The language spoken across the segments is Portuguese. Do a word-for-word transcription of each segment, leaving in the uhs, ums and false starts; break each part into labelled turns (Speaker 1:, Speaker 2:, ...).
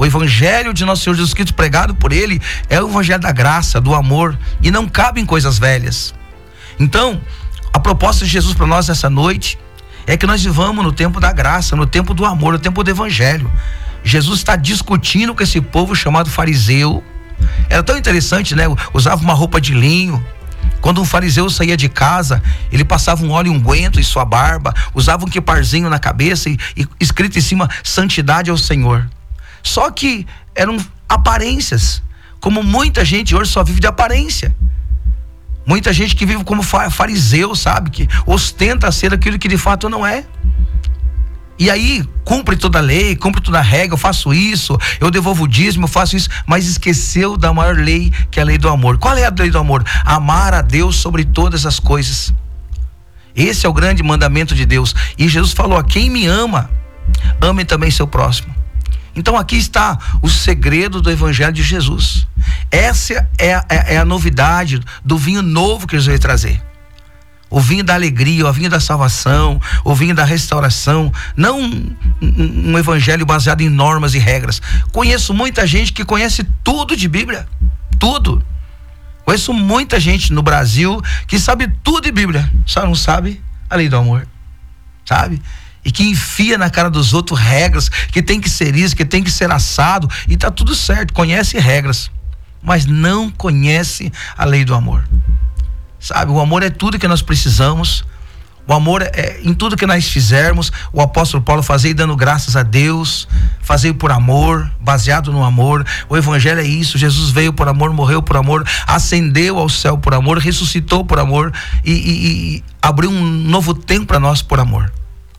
Speaker 1: evangelho de nosso Senhor Jesus Cristo pregado por ele é o evangelho da graça, do amor, e não cabe em coisas velhas. Então, a proposta de Jesus para nós essa noite é que nós vivamos no tempo da graça, no tempo do amor, no tempo do evangelho. Jesus está discutindo com esse povo chamado fariseu. Era tão interessante, né? Usava uma roupa de linho. Quando um fariseu saía de casa, ele passava um óleo unguento em sua barba, usava um quiparzinho na cabeça e, e escrito em cima, santidade ao Senhor. Só que eram aparências, como muita gente hoje só vive de aparência. Muita gente que vive como fariseu, sabe? Que ostenta ser aquilo que de fato não é. E aí, cumpre toda a lei, cumpre toda a regra, eu faço isso, eu devolvo o dízimo, eu faço isso, mas esqueceu da maior lei, que é a lei do amor. Qual é a lei do amor? Amar a Deus sobre todas as coisas. Esse é o grande mandamento de Deus. E Jesus falou: a quem me ama, ame também seu próximo. Então aqui está o segredo do evangelho de Jesus. Essa é a, é a novidade do vinho novo que Jesus veio trazer. O vinho da alegria, o vinho da salvação, o vinho da restauração. Não um, um, um evangelho baseado em normas e regras. Conheço muita gente que conhece tudo de Bíblia. Tudo. Conheço muita gente no Brasil que sabe tudo de Bíblia, só não sabe a lei do amor. Sabe? E que enfia na cara dos outros regras, que tem que ser isso, que tem que ser assado, e tá tudo certo, conhece regras, mas não conhece a lei do amor. Sabe, o amor é tudo que nós precisamos. O amor é, é em tudo que nós fizermos. O apóstolo Paulo fazia dando graças a Deus, fazia por amor, baseado no amor. O evangelho é isso. Jesus veio por amor, morreu por amor, ascendeu ao céu por amor, ressuscitou por amor e, e, e abriu um novo tempo para nós por amor.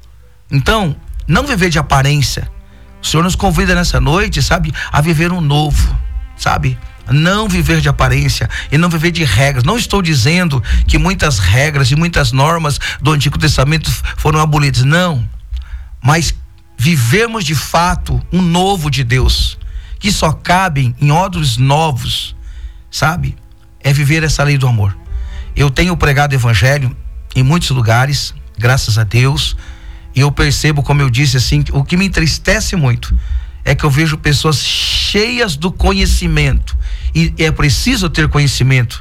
Speaker 1: Então, não viver de aparência. O Senhor nos convida nessa noite, sabe, a viver um novo, sabe? Não viver de aparência e não viver de regras. Não estou dizendo que muitas regras e muitas normas do Antigo Testamento foram abolidas, não. Mas vivemos de fato um novo de Deus, que só cabe em odres novos, sabe? É viver essa lei do amor. Eu tenho pregado o evangelho em muitos lugares, graças a Deus, e eu percebo, como eu disse assim, o que me entristece muito é que eu vejo pessoas cheias do conhecimento, e é preciso ter conhecimento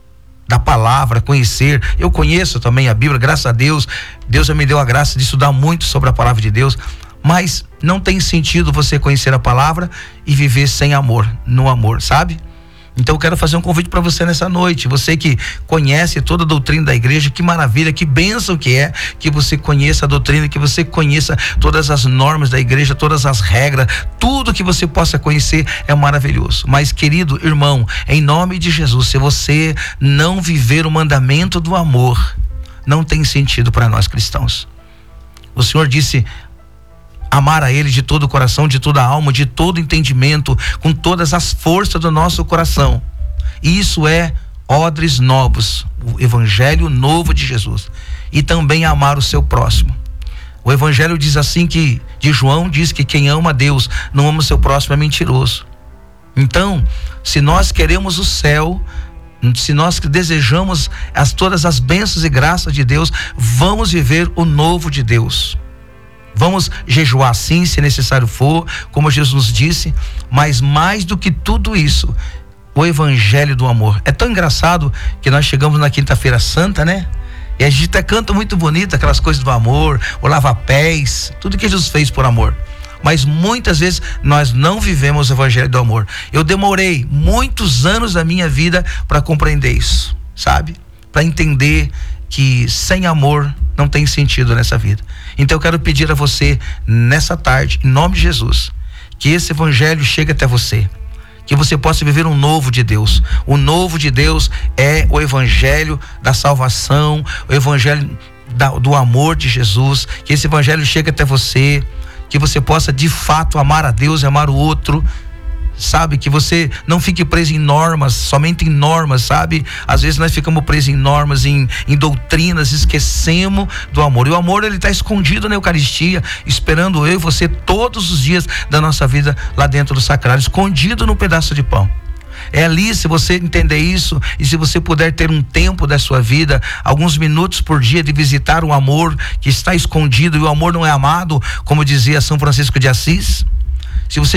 Speaker 1: da palavra, conhecer. Eu conheço também a Bíblia, graças a Deus. Deus já me deu a graça de estudar muito sobre a palavra de Deus, mas não tem sentido você conhecer a palavra e viver sem amor, no amor, sabe? Então eu quero fazer um convite para você nessa noite, você que conhece toda a doutrina da igreja, que maravilha, que bênção que é que você conheça a doutrina, que você conheça todas as normas da igreja, todas as regras, tudo que você possa conhecer é maravilhoso. Mas, querido irmão, em nome de Jesus, se você não viver o mandamento do amor, não tem sentido para nós cristãos. O Senhor disse: amar a Ele de todo o coração, de toda a alma, de todo entendimento, com todas as forças do nosso coração. Isso é odres novos, o evangelho novo de Jesus. E também amar o seu próximo. O evangelho diz assim que, de João, diz que quem ama a Deus, não ama o seu próximo, é mentiroso. Então, se nós queremos o céu, se nós desejamos as, todas as bênçãos e graças de Deus, vamos viver o novo de Deus. Vamos jejuar sim, se necessário for, como Jesus nos disse, mas mais do que tudo isso, o evangelho do amor. É tão engraçado que nós chegamos na quinta-feira santa, né? E a gente até canta muito bonito aquelas coisas do amor, o lava-pés, tudo que Jesus fez por amor. Mas muitas vezes nós não vivemos o evangelho do amor. Eu demorei muitos anos da minha vida para compreender isso, sabe? Para entender que sem amor não tem sentido nessa vida. Então eu quero pedir a você nessa tarde, em nome de Jesus, que esse evangelho chegue até você, que você possa viver um novo de Deus. O novo de Deus é o evangelho da salvação, o evangelho da, do amor de Jesus, que esse evangelho chegue até você, que você possa de fato amar a Deus e amar o outro, sabe, que você não fique preso em normas, somente em normas, sabe? Às vezes nós ficamos presos em normas, em, em doutrinas, esquecemos do amor. E o amor, ele está escondido na Eucaristia, esperando eu e você todos os dias da nossa vida lá dentro do sacrário, escondido no pedaço de pão. É ali, se você entender isso, e se você puder ter um tempo da sua vida, alguns minutos por dia, de visitar o amor que está escondido, e o amor não é amado, como dizia São Francisco de Assis. Se você